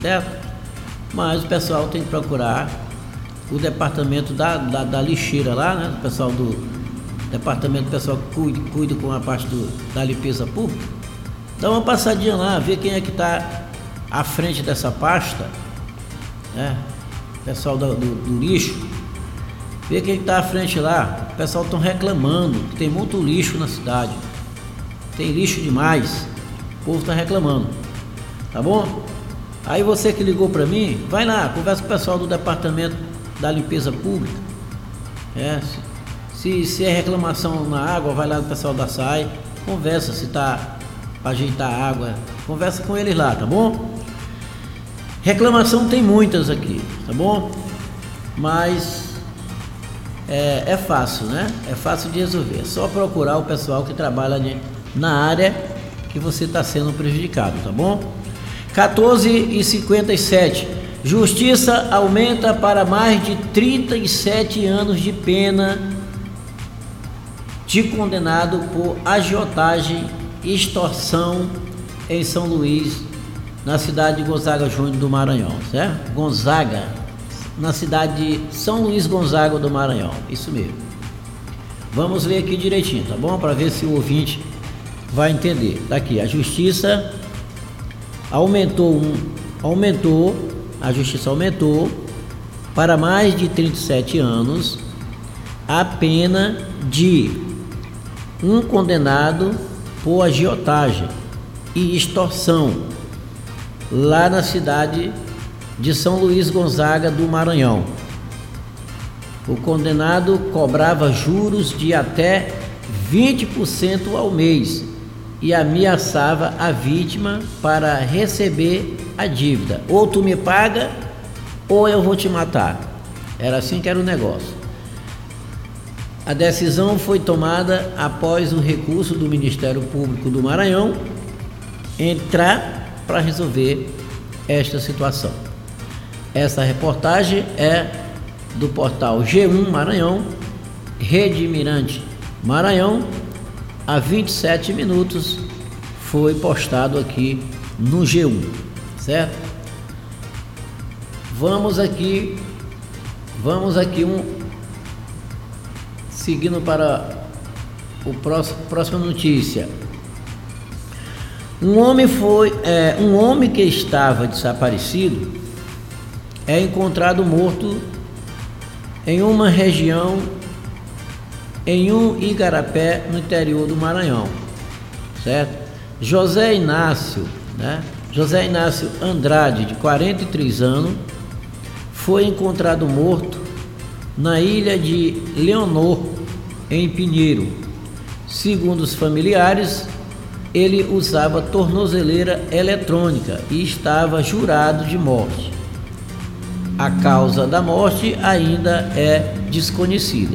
certo? Mas o pessoal tem que procurar o departamento da lixeira lá, né? O pessoal do departamento, o pessoal que cuida com a parte da limpeza pública. Dá uma passadinha lá, ver quem é que está à frente dessa pasta, né? O pessoal do lixo, ver quem está à frente lá. O pessoal estão reclamando que tem muito lixo na cidade, tem lixo demais, o povo está reclamando, tá bom? Aí você que ligou para mim, vai lá, conversa com o pessoal do departamento da limpeza pública. Se é reclamação na água, vai lá no pessoal da SAI, conversa se tá para ajeitar a água, conversa com eles lá, tá bom? Reclamação tem muitas aqui, tá bom? Mas é fácil, né? É fácil de resolver. É só procurar o pessoal que trabalha na área que você está sendo prejudicado, tá bom? 14h57. Justiça aumenta para mais de 37 anos de pena de condenado por agiotagem e extorsão em São Luís, na cidade de Gonzaga Júnior do Maranhão, certo? Gonzaga, na cidade de São Luís Gonzaga do Maranhão, isso mesmo. Vamos ver aqui direitinho, tá bom? Para ver se o ouvinte vai entender. Tá aqui, a justiça a justiça aumentou para mais de 37 anos a pena de um condenado por agiotagem e extorsão lá na cidade de São Luís Gonzaga do Maranhão. O condenado cobrava juros de até 20% ao mês e ameaçava a vítima para receber a dívida. Ou tu me paga, ou eu vou te matar. Era assim que era o negócio. A decisão foi tomada após o recurso do Ministério Público do Maranhão entrar para resolver esta situação. Essa reportagem é do portal G1 Maranhão, Rede Mirante Maranhão. Há 27 minutos foi postado aqui no G1, certo? Vamos aqui seguindo para o próxima notícia. Um homem que estava desaparecido é encontrado morto em uma região, em um igarapé, no interior do Maranhão, certo? José Inácio Andrade, de 43 anos, foi encontrado morto na ilha de Leonor, em Pinheiro. Segundo os familiares, ele usava tornozeleira eletrônica e estava jurado de morte. A causa da morte ainda é desconhecida.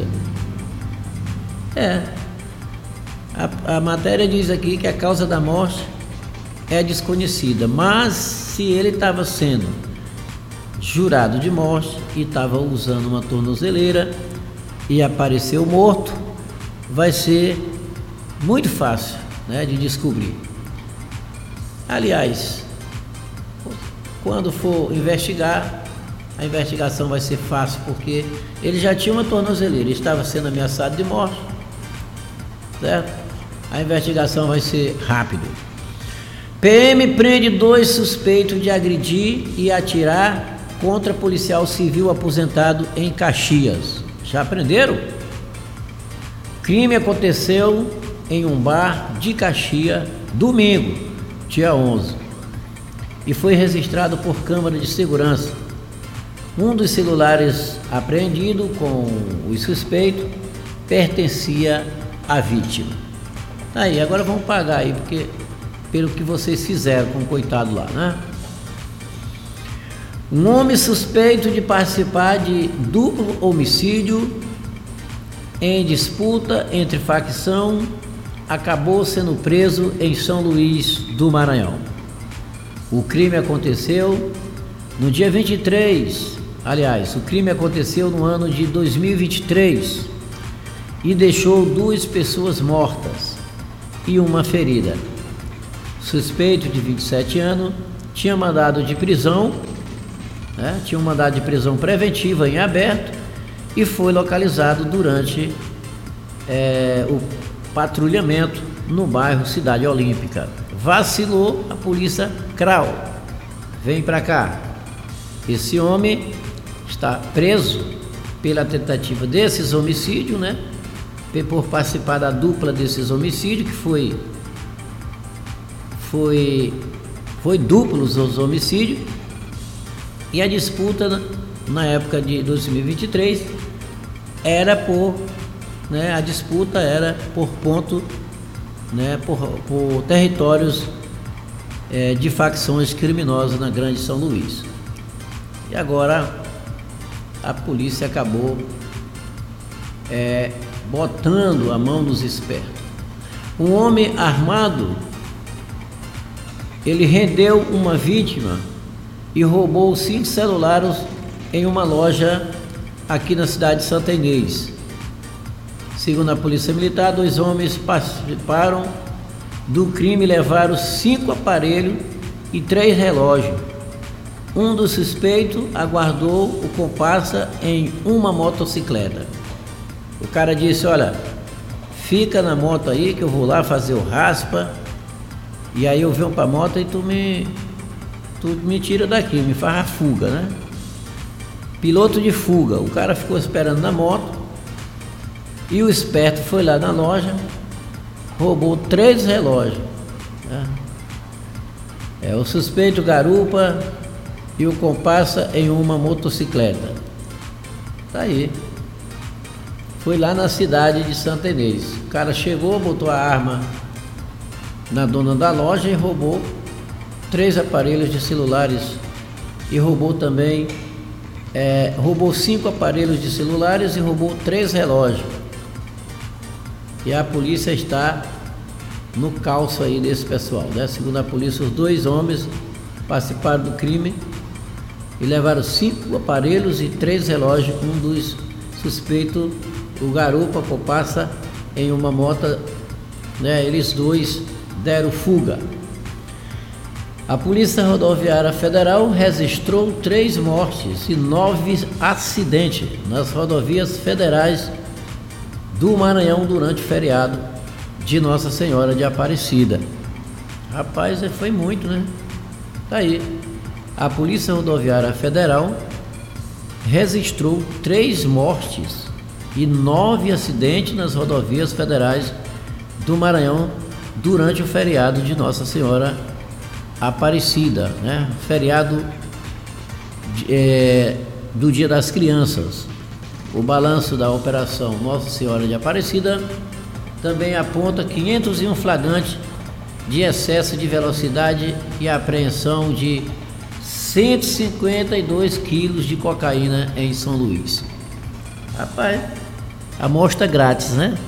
A matéria diz aqui que a causa da morte é desconhecida, mas se ele estava sendo jurado de morte e estava usando uma tornozeleira e apareceu morto, vai ser muito fácil, né, de descobrir. Aliás, quando for investigar, a investigação vai ser fácil, porque ele já tinha uma tornozeleira, estava sendo ameaçado de morte, certo? A investigação vai ser rápida. PM prende 2 suspeitos de agredir e atirar contra policial civil aposentado em Caxias. Já prenderam? Crime aconteceu em um bar de Caxias, domingo, dia 11, e foi registrado por câmera de segurança. Um dos celulares apreendido com os suspeitos pertencia à vítima. Aí, agora vamos pagar aí, porque pelo que vocês fizeram com o coitado lá, né? Um homem suspeito de participar de duplo homicídio em disputa entre facção acabou sendo preso em São Luís do Maranhão. O crime aconteceu no dia 23, o crime aconteceu no ano de 2023 e deixou 2 pessoas mortas e uma ferida. Suspeito de 27 anos tinha mandado de prisão, né? Tinha um mandado de prisão preventiva em aberto e foi localizado durante o patrulhamento no bairro Cidade Olímpica. Vacilou, a polícia crau. Vem para cá. Esse homem está preso pela tentativa desses homicídios, né? Por participar da dupla desses homicídios, que foi duplos os homicídios, e a disputa na época de 2023 era a disputa era por ponto, né, por territórios de facções criminosas na Grande São Luís. E agora a polícia acabou botando a mão nos espertos. Um homem armado, ele rendeu uma vítima e roubou 5 celulares em uma loja aqui na cidade de Santa Inês. Segundo a Polícia Militar, 2 homens participaram do crime e levaram 5 aparelhos e 3 relógios. Um dos suspeitos aguardou o comparsa em uma motocicleta. O cara disse: olha, fica na moto aí que eu vou lá fazer o raspa, e aí eu venho para a moto e tu me tira daqui, me faz a fuga, né? Piloto de fuga. O cara ficou esperando na moto e o esperto foi lá na loja, roubou 3 relógios, né? O suspeito garupa e o comparsa em uma motocicleta. Tá aí. Foi lá na cidade de Santa Inês. O cara chegou, botou a arma na dona da loja e roubou 3 aparelhos de celulares e roubou também, roubou 5 aparelhos de celulares e roubou 3 relógios. E a polícia está no calço aí desse pessoal, né? Segundo a polícia, os 2 homens participaram do crime e levaram 5 aparelhos e 3 relógios. Um dos suspeitos, o garupa, comparsa em uma moto, né? Eles 2 deram fuga. A Polícia Rodoviária Federal registrou 3 mortes e 9 acidentes nas rodovias federais do Maranhão durante o feriado de Nossa Senhora de Aparecida. Rapaz, foi muito, né? Tá aí. A Polícia Rodoviária Federal registrou 3 mortes e 9 acidentes nas rodovias federais do Maranhão durante o feriado de Nossa Senhora Aparecida, né? Feriado do Dia das Crianças. O balanço da operação Nossa Senhora de Aparecida também aponta 501 flagrantes de excesso de velocidade e apreensão de 152 quilos de cocaína em São Luís. Rapaz, amostra grátis, né?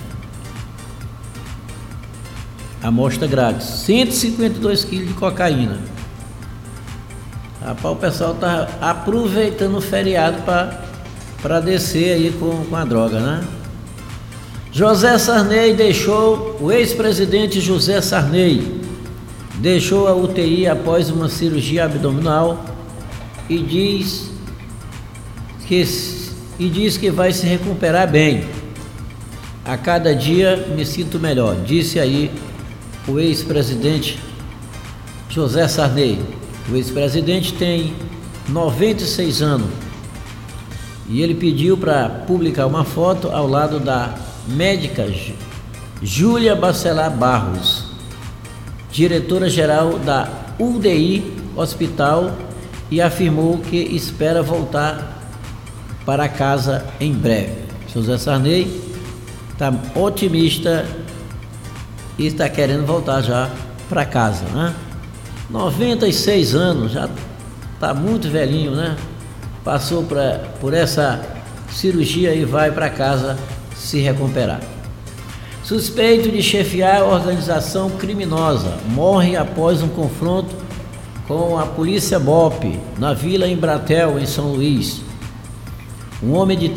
Amostra grátis, 152 quilos de cocaína. Rapaz, o pessoal tá aproveitando o feriado para descer aí com a droga, né? José Sarney o ex-presidente José Sarney deixou a UTI após uma cirurgia abdominal e diz que vai se recuperar bem. A cada dia me sinto melhor, disse aí o ex-presidente José Sarney. O ex-presidente tem 96 anos e ele pediu para publicar uma foto ao lado da médica Júlia Bacelar Barros, diretora-geral da UDI Hospital, e afirmou que espera voltar para casa em breve. José Sarney está otimista e está querendo voltar já para casa, né? 96 anos, já está muito velhinho, né? Passou por essa cirurgia e vai para casa se recuperar. Suspeito de chefiar organização criminosa morre após um confronto com a polícia BOP na Vila Embratel, em São Luís. Um homem de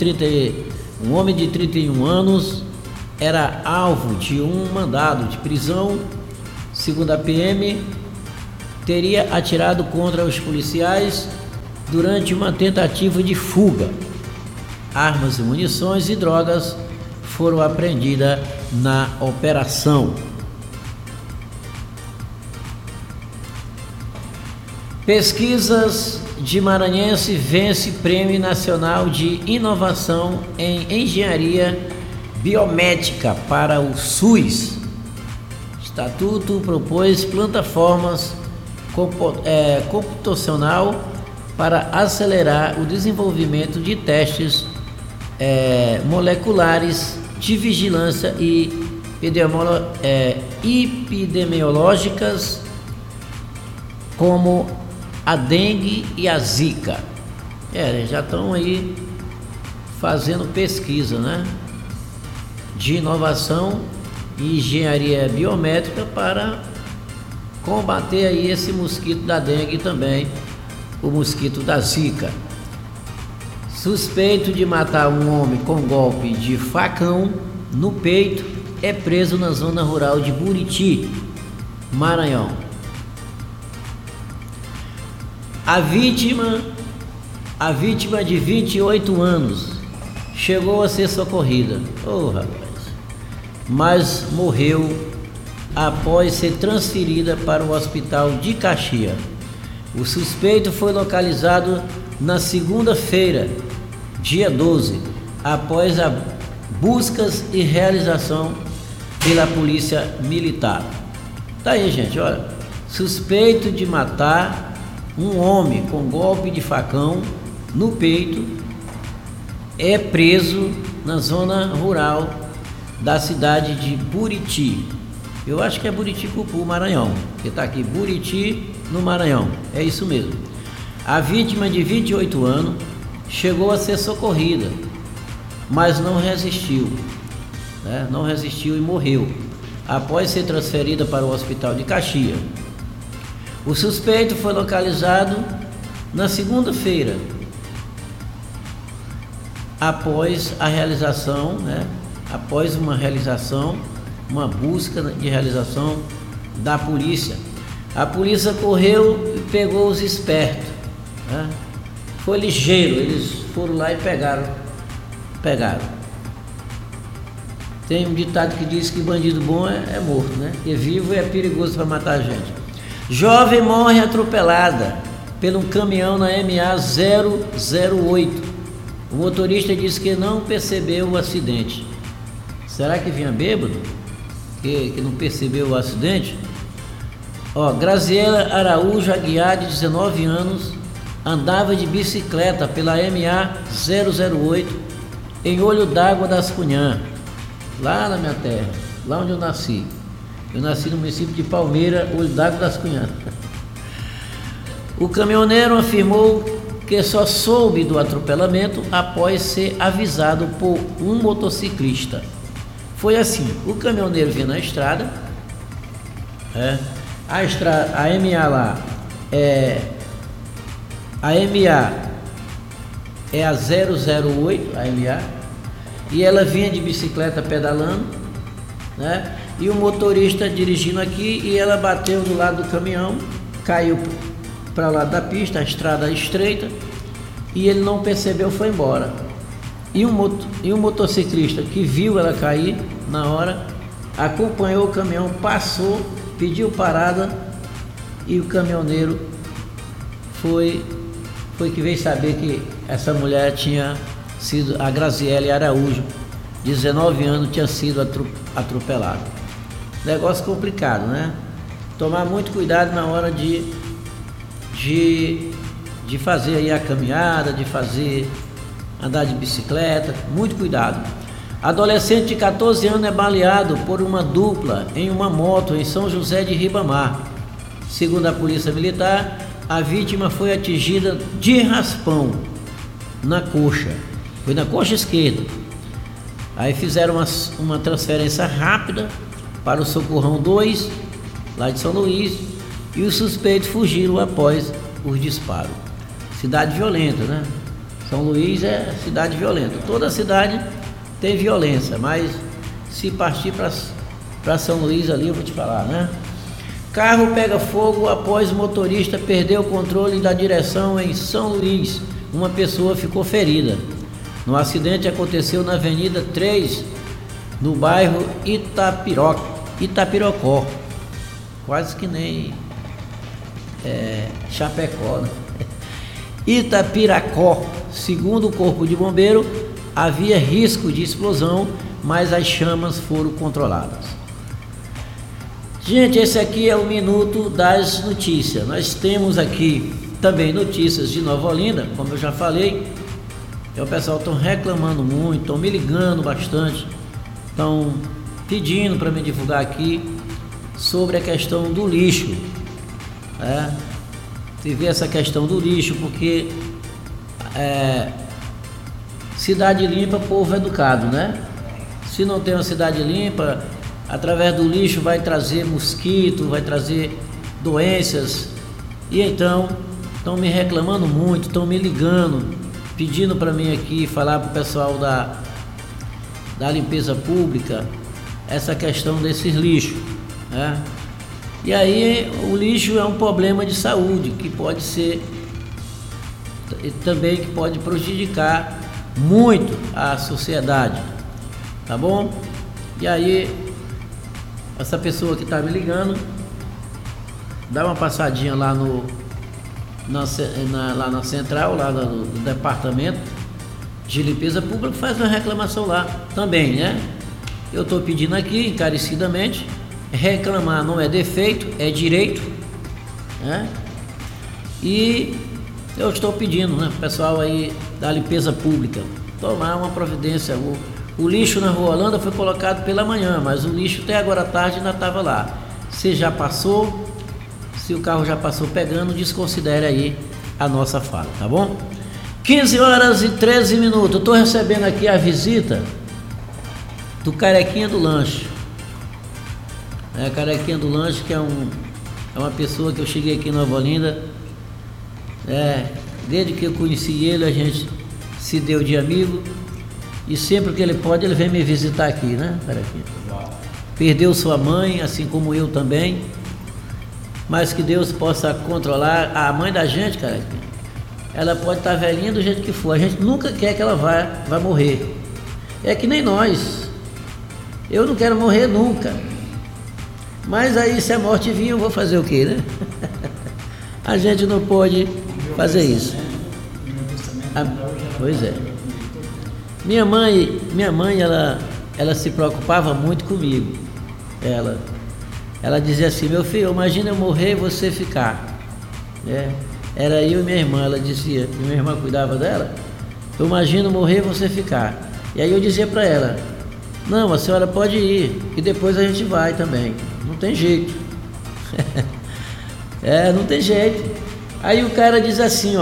31 anos era alvo de um mandado de prisão. Segundo a PM, teria atirado contra os policiais durante uma tentativa de fuga. Armas e munições e drogas foram apreendidas na operação. Pesquisas de Maranhense vence Prêmio Nacional de Inovação em Engenharia Biomédica para o SUS. Estatuto propôs plataformas computacional para acelerar o desenvolvimento de testes moleculares de vigilância e epidemiológicas como a dengue e a zika. Já estão aí fazendo pesquisa, né, de inovação e engenharia biomédica para combater aí esse mosquito da dengue e também o mosquito da zika. Suspeito de matar um homem com golpe de facão no peito é preso na zona rural de Buriti, Maranhão. A vítima de 28 anos chegou a ser socorrida, mas morreu após ser transferida para o hospital de Caxias. O suspeito foi localizado na segunda-feira, dia 12, após a buscas e realização pela polícia militar. Tá aí, gente, olha, suspeito de matar um homem com golpe de facão no peito é preso na zona rural da cidade de Buriti. Eu acho que é Buriti-Cupu, Maranhão, que está aqui, Buriti, no Maranhão, é isso mesmo. A vítima de 28 anos chegou a ser socorrida, mas não resistiu, né? Não resistiu e morreu, após ser transferida para o hospital de Caxias. O suspeito foi localizado na segunda-feira, após uma busca de realização da polícia. A polícia correu e pegou os espertos, né? Foi ligeiro, eles foram lá e pegaram. Tem um ditado que diz que bandido bom é morto, né? E vivo é perigoso para matar a gente. Jovem morre atropelada por um caminhão na MA 008. O motorista disse que não percebeu o acidente. Será que vinha bêbado? Que não percebeu o acidente? Graziela Araújo Aguiar, de 19 anos, andava de bicicleta pela MA 008 em Olho d'Água das Cunhãs, lá na minha terra, lá onde eu nasci. Eu nasci no município de Palmeira, Olho d'Água das Cunhãs. O caminhoneiro afirmou que só soube do atropelamento após ser avisado por um motociclista. Foi assim, o caminhoneiro vinha na estrada, a MA lá a MA é a 008, a MA, e ela vinha de bicicleta pedalando, né? E o motorista dirigindo aqui, e ela bateu do lado do caminhão, caiu para lá da pista, a estrada estreita, e ele não percebeu, foi embora. E um motociclista que viu ela cair na hora, acompanhou o caminhão, passou, pediu parada, e o caminhoneiro foi que veio saber que essa mulher tinha sido, a Graziele Araújo, 19 anos, tinha sido atropelada. Negócio complicado, né? Tomar muito cuidado na hora de fazer aí a caminhada, de fazer andar de bicicleta, muito cuidado. Adolescente de 14 anos é baleado por uma dupla em uma moto em São José de Ribamar. Segundo a polícia militar, a vítima foi atingida de raspão na coxa, foi na coxa esquerda. Aí fizeram uma transferência rápida para o Socorrão 2, lá de São Luís, e os suspeitos fugiram após os disparos. Cidade violenta, né? São Luís é cidade violenta. Toda cidade tem violência, mas se partir para São Luís ali, eu vou te falar, né? Carro pega fogo após motorista perder o controle da direção em São Luís. Uma pessoa ficou ferida. No acidente aconteceu na Avenida 3, no bairro Itapirocó. Quase que nem Chapecó, né? Itapiracó. Segundo o Corpo de Bombeiro, havia risco de explosão, mas as chamas foram controladas. Gente, esse aqui é o Minuto das Notícias. Nós temos aqui também notícias de Nova Olinda, como eu já falei. O pessoal estão reclamando muito, estão me ligando bastante, estão pedindo para me divulgar aqui sobre a questão do lixo. Você vê essa questão do lixo, porque cidade limpa, povo educado, né? Se não tem uma cidade limpa, através do lixo vai trazer mosquito, vai trazer doenças. E então, estão me reclamando muito, estão me ligando, pedindo para mim aqui falar para o pessoal da limpeza pública essa questão desses lixos, né? E aí o lixo é um problema de saúde que pode ser também, que pode prejudicar muito a sociedade, tá bom? E aí essa pessoa que está me ligando, dá uma passadinha lá lá na central, lá no departamento de limpeza pública, faz uma reclamação lá também, né? Eu estou pedindo aqui encarecidamente, reclamar não é defeito, é direito, né? E eu estou pedindo, né, pessoal aí da limpeza pública, tomar uma providência. O lixo na Rua Holanda foi colocado pela manhã, mas o lixo até agora à tarde ainda estava lá. Se já passou, se o carro já passou pegando, desconsidere aí a nossa fala, tá bom? 15h13. Eu estou recebendo aqui a visita do Carequinha do Lanche. Carequinha do Lanche, que é uma pessoa que eu cheguei aqui em Nova Olinda. Desde que eu conheci ele, a gente se deu de amigo. E sempre que ele pode, ele vem me visitar aqui, né, Carequinha? Perdeu sua mãe, assim como eu também. Mas que Deus possa controlar a mãe da gente, Carequinha. Ela pode estar velhinha do jeito que for. A gente nunca quer que ela vá morrer. É que nem nós. Eu não quero morrer nunca. Mas aí, se a morte vir, eu vou fazer o quê, né? A gente não pode fazer isso. Pois é. Minha mãe, ela se preocupava muito comigo. Ela dizia assim: meu filho, imagina eu morrer e você ficar. Era eu e minha irmã. Ela dizia, minha irmã cuidava dela. Eu imagino morrer e você ficar. E aí eu dizia para ela: não, a senhora pode ir, e depois a gente vai também. Não tem jeito. Não tem jeito. Aí o cara diz assim,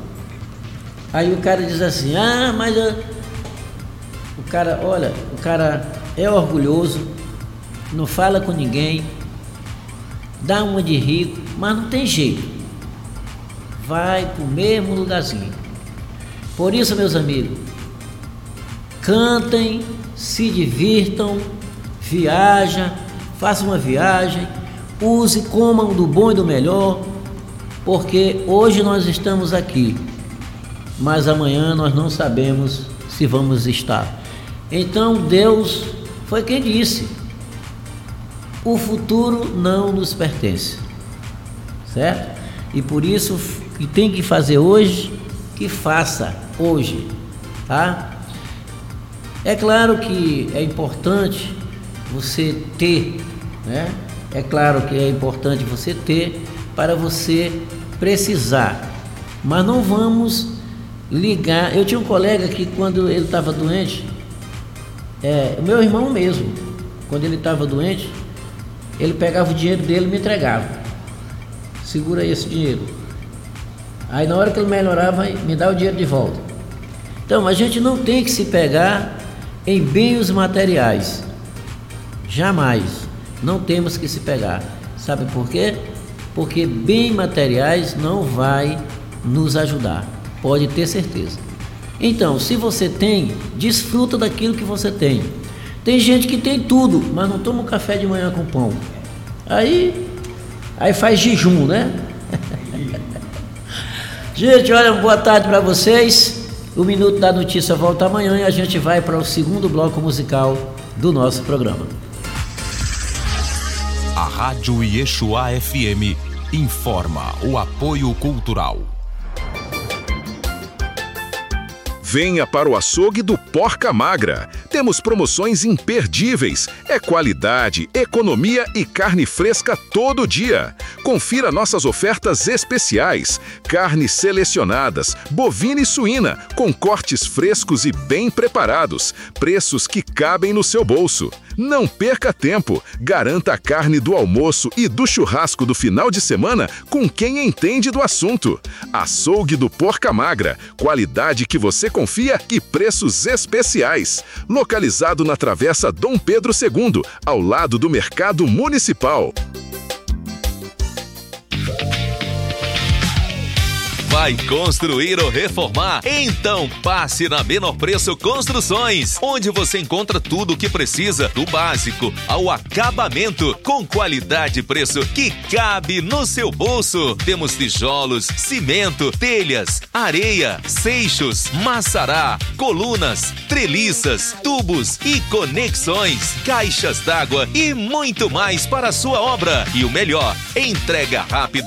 mas o cara é orgulhoso, não fala com ninguém, dá uma de rico, mas não tem jeito. Vai pro mesmo lugarzinho. Por isso, meus amigos, cantem, se divirtam, façam uma viagem, use, comam do bom e do melhor, porque hoje nós estamos aqui, mas amanhã nós não sabemos se vamos estar. Então Deus foi quem disse: o futuro não nos pertence, certo? E por isso, que tem que fazer hoje, que faça hoje, tá? É claro que é importante você ter, né? É claro que é importante você ter para você precisar, mas não vamos ligar. Eu tinha um colega que, quando ele estava doente, meu irmão mesmo, quando ele estava doente, ele pegava o dinheiro dele e me entregava: segura aí esse dinheiro. Aí na hora que ele melhorava, me dá o dinheiro de volta. Então a gente não tem que se pegar em bens materiais, jamais. Não temos que se pegar. Sabe por quê? Porque bens materiais não vai nos ajudar, pode ter certeza. Então, se você tem, desfruta daquilo que você tem. Tem gente que tem tudo, mas não toma um café de manhã com pão. Aí Aí faz jejum, né? Gente, olha, boa tarde para vocês. O Minuto da Notícia volta amanhã e a gente vai para o segundo bloco musical do nosso programa. A Rádio Yeshua FM informa o apoio cultural. Venha para o açougue do Porca Magra. Temos promoções imperdíveis. É qualidade, economia e carne fresca todo dia. Confira nossas ofertas especiais. Carnes selecionadas, bovina e suína, com cortes frescos e bem preparados. Preços que cabem no seu bolso. Não perca tempo. Garanta a carne do almoço e do churrasco do final de semana com quem entende do assunto. Açougue do Porca Magra. Qualidade que você confia e preços especiais. Localizado na Travessa Dom Pedro II, ao lado do Mercado Municipal. Vai construir ou reformar? Então passe na Menor Preço Construções, onde você encontra tudo o que precisa, do básico ao acabamento, com qualidade e preço que cabe no seu bolso. Temos tijolos, cimento, telhas, areia, seixos, maçará, colunas, treliças, tubos e conexões, caixas d'água e muito mais para a sua obra. E o melhor, entrega rápida